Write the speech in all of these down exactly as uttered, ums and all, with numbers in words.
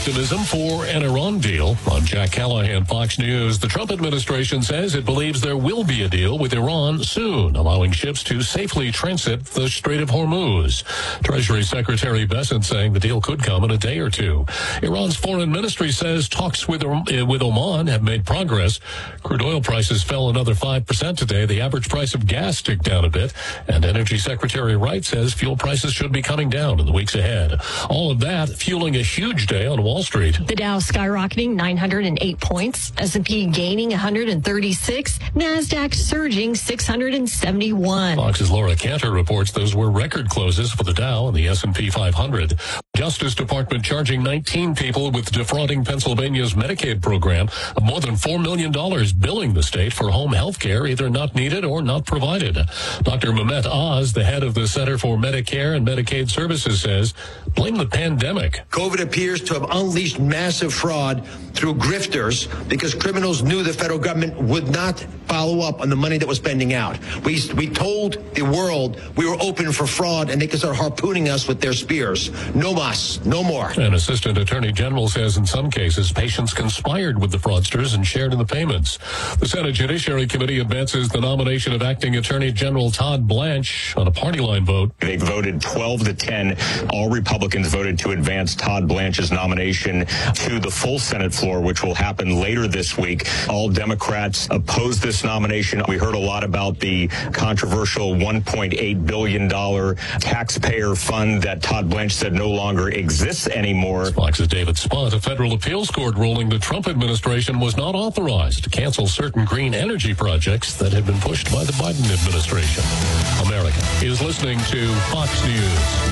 optimism for an Iran deal. On Jack Callahan, Fox News, the Trump administration says it believes there will be a deal with Iran soon, allowing ships to safely transit the Strait of Hormuz. Treasury Secretary Bessent saying the deal could come in a day or two. Iran's foreign ministry says talks with, with Oman have made progress. Crude oil prices fell another five percent today. The average price of gas ticked down a bit, and Energy Secretary Wright says fuel prices should be coming down in the weeks ahead. All of that fueling a huge day on Wall Street. The Dow skyrocketing nine hundred eight points, S and P gaining one hundred thirty-six, NASDAQ surging six hundred seventy-one. Fox's Laura Cantor reports those were record closes for the Dow and the S and P five hundred. Justice Department charging nineteen people with defrauding Pennsylvania's Medicaid program of more than four million dollars, billing the state for home health care either not needed or not provided. Doctor Mehmet Oz, the head of the Center for Medicare and Medicaid Services, says blame the pandemic. COVID appears to have unleashed massive fraud through grifters because criminals knew the federal government would not follow up on the money that was spending out. We we told the world we were open for fraud and they could start harpooning us with their spears. No mas, no more. An assistant attorney general says in some cases patients conspired with the fraudsters and shared in the payments. The Senate Judiciary Committee advances the nomination of acting Attorney General Todd Blanche on a party line vote. They voted twelve to ten. All Republicans voted to advance Todd Blanche's nomination to the full Senate floor, which will happen later this week. All Democrats opposed this nomination. We heard a lot about the controversial one point eight billion dollars taxpayer fund that Todd Blanche said no longer exists anymore. Fox's David Spott, a federal appeals court ruling the Trump administration was not authorized to cancel certain green energy projects that had been pushed by the Biden administration. America is listening to Fox News.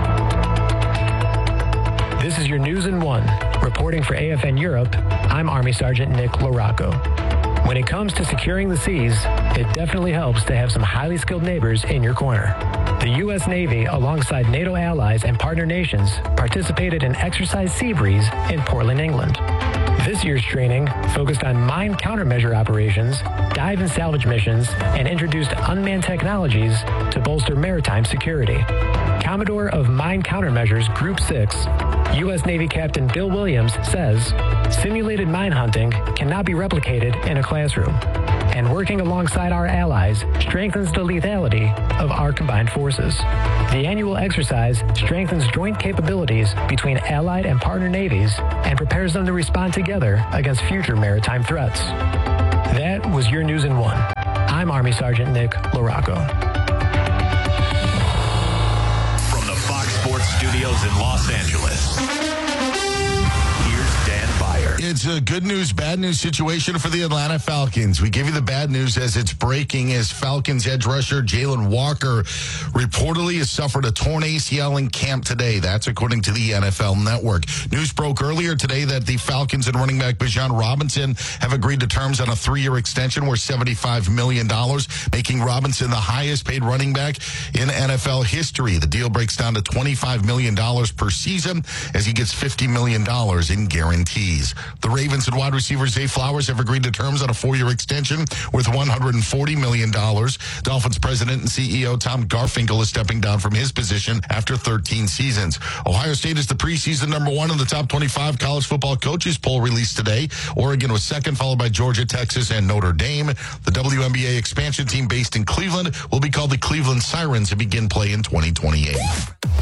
This is your News in One. Reporting for A F N Europe, I'm Army Sergeant Nick Larocco. When it comes to securing the seas, it definitely helps to have some highly skilled neighbors in your corner. The U S Navy, alongside NATO allies and partner nations, participated in Exercise Seabreeze in Portland, England. This year's training focused on mine countermeasure operations, dive and salvage missions, and introduced unmanned technologies to bolster maritime security. Commodore of Mine Countermeasures Group six, U S Navy Captain Bill Williams says, simulated mine hunting cannot be replicated in a classroom, and working alongside our allies strengthens the lethality of our combined forces. The annual exercise strengthens joint capabilities between allied and partner navies and prepares them to respond together against future maritime threats. That was your News in One. I'm Army Sergeant Nick Larocco. From the Fox Sports Studios in Los Angeles, here's Dan Byer. It's a good news, bad news situation for the Atlanta Falcons. We give you the bad news as it's breaking as Falcons edge rusher Jalen Walker reportedly has suffered a torn A C L in camp today. That's according to the N F L Network. News broke earlier today that the Falcons and running back Bijan Robinson have agreed to terms on a three-year extension worth seventy-five million dollars, making Robinson the highest paid running back in N F L history. The deal breaks down to twenty-five million dollars per season as he gets fifty million dollars in guarantees. The Ravens and wide receiver Zay Flowers have agreed to terms on a four-year extension worth one hundred forty million dollars. Dolphins president and C E O Tom Garfinkel is stepping down from his position after thirteen seasons. Ohio State is the preseason number one in the top twenty-five college football coaches poll released today. Oregon was second, followed by Georgia, Texas, and Notre Dame. The W N B A expansion team based in Cleveland will be called the Cleveland Sirens and begin play in twenty twenty-eight.